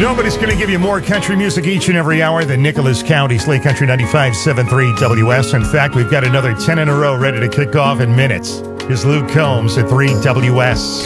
Nobody's going to give you more country music each and every hour than Nicholas County, Slate Country 95.73 WS. In fact, we've got another 10 in a row ready to kick off in minutes. Here's Luke Combs at 3 WS.